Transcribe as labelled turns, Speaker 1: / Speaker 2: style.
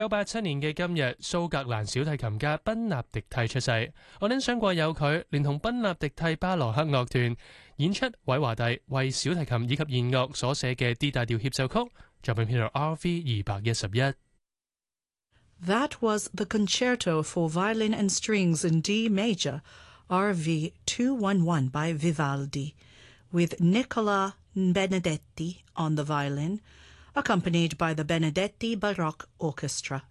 Speaker 1: 1987年嘅今日，蘇格蘭小提琴家賓納迪蒂出世。我哋想過有佢，連同賓納迪蒂巴羅克樂團演出韋華第為小提琴以及弦樂所寫嘅 D 大調協奏曲，作品編號 RV 211。
Speaker 2: That was the Concerto for Violin and Strings in D major, RV 211 by Vivaldi, with Nicola Benedetti on the violin, accompanied by the Benedetti Baroque Orchestra.